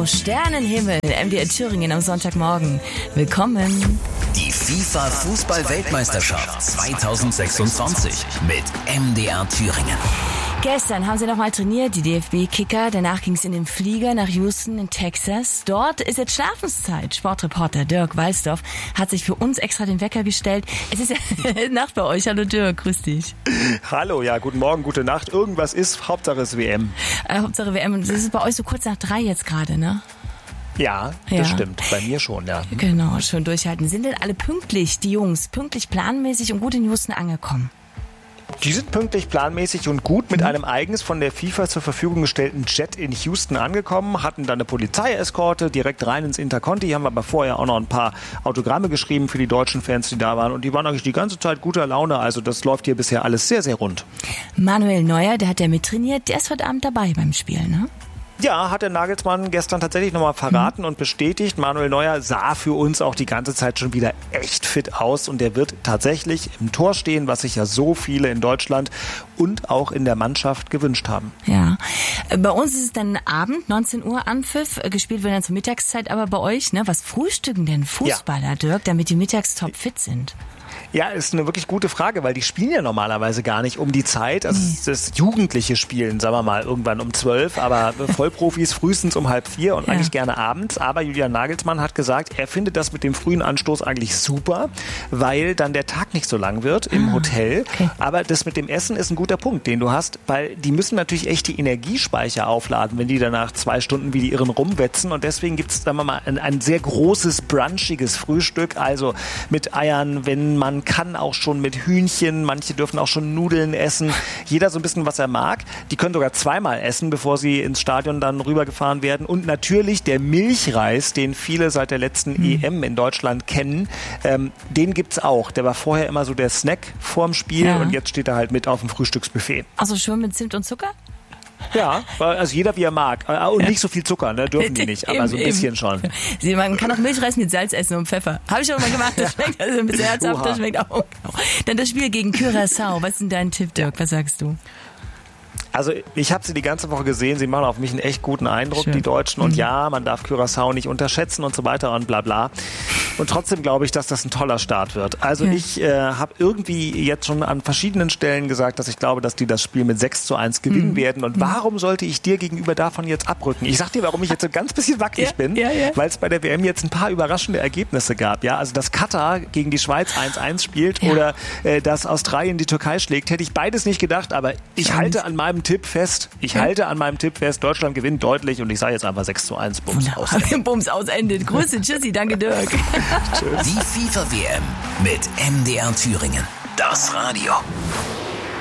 Sternenhimmel, MDR Thüringen am Sonntagmorgen. Willkommen. Die FIFA-Fußball-Weltmeisterschaft 2026 mit MDR Thüringen. Gestern haben sie nochmal trainiert, die DFB-Kicker. Danach ging es in den Flieger nach Houston in Texas. Dort ist jetzt Schlafenszeit. Sportreporter Dirk Walsdorf hat sich für uns extra den Wecker gestellt. Es ist ja Nacht bei euch. Hallo Dirk, grüß dich. Hallo, ja, guten Morgen, gute Nacht. Irgendwas ist, Hauptsache es WM. Hauptsache WM. Und es ist bei euch so kurz nach 3 jetzt gerade, ne? Ja, das stimmt. Bei mir schon, ja. Genau, schon durchhalten. Sind denn alle pünktlich, die Jungs, pünktlich, planmäßig und gut in Houston angekommen? Die sind pünktlich, planmäßig und gut mit einem eigens von der FIFA zur Verfügung gestellten Jet in Houston angekommen, hatten dann eine Polizeieskorte direkt rein ins Interconti, haben aber vorher auch noch ein paar Autogramme geschrieben für die deutschen Fans, die da waren, und die waren eigentlich die ganze Zeit guter Laune, also das läuft hier bisher alles sehr, sehr rund. Manuel Neuer, der hat ja mittrainiert, der ist heute Abend dabei beim Spiel, ne? Ja, hat der Nagelsmann gestern tatsächlich nochmal verraten und bestätigt. Manuel Neuer sah für uns auch die ganze Zeit schon wieder echt fit aus und der wird tatsächlich im Tor stehen, was sich ja so viele in Deutschland und auch in der Mannschaft gewünscht haben. Ja, bei uns ist es dann Abend, 19 Uhr Anpfiff, gespielt wird dann zur Mittagszeit, aber bei euch, ne, was frühstücken denn Fußballer, Dirk, damit die mittags top fit sind? Ja, ist eine wirklich gute Frage, weil die spielen ja normalerweise gar nicht um die Zeit. Also das Jugendliche spielen, sagen wir mal, irgendwann um 12, aber Vollprofis frühestens um 3:30 und eigentlich gerne abends. Aber Julian Nagelsmann hat gesagt, er findet das mit dem frühen Anstoß eigentlich super, weil dann der Tag nicht so lang wird im Hotel. Okay. Aber das mit dem Essen ist ein guter Punkt, den du hast, weil die müssen natürlich echt die Energiespeicher aufladen, wenn die danach 2 Stunden wie die Irren rumwetzen. Und deswegen gibt es, sagen wir mal, ein sehr großes, brunchiges Frühstück, also mit Eiern, wenn man kann, auch schon mit Hühnchen, manche dürfen auch schon Nudeln essen, jeder so ein bisschen, was er mag. Die können sogar zweimal essen, bevor sie ins Stadion dann rübergefahren werden. Und natürlich der Milchreis, den viele seit der letzten EM in Deutschland kennen, den gibt's auch. Der war vorher immer so der Snack vorm Spiel und jetzt steht er halt mit auf dem Frühstücksbuffet. Also schön mit Zimt und Zucker? Ja, also jeder wie er mag. Und nicht so viel Zucker, ne? Dürfen die nicht, aber so ein bisschen schon. Man kann auch Milchreis mit Salz essen und Pfeffer. Habe ich auch mal gemacht, das schmeckt also ein bisschen herzhaft, das schmeckt auch. Dann das Spiel gegen Curaçao. Was ist denn dein Tipp, Dirk? Was sagst du? Also ich habe sie die ganze Woche gesehen, sie machen auf mich einen echt guten Eindruck, die Deutschen. Und ja, man darf Curaçao nicht unterschätzen und so weiter und bla bla. Und trotzdem glaube ich, dass das ein toller Start wird. Also ich habe irgendwie jetzt schon an verschiedenen Stellen gesagt, dass ich glaube, dass die das Spiel mit 6:1 gewinnen werden. Und warum sollte ich dir gegenüber davon jetzt abrücken? Ich sag dir, warum ich jetzt so ein ganz bisschen wackelig bin, weil es bei der WM jetzt ein paar überraschende Ergebnisse gab. Ja, also dass Katar gegen die Schweiz 1:1 spielt oder dass Australien die Türkei schlägt, hätte ich beides nicht gedacht. Aber ich halte an meinem Tipp fest. Deutschland gewinnt deutlich und ich sage jetzt einfach 6:1. Bums aus. Bums aus, Ende. Grüße, tschüssi, danke Dirk. Die FIFA-WM mit MDR Thüringen. Das Radio.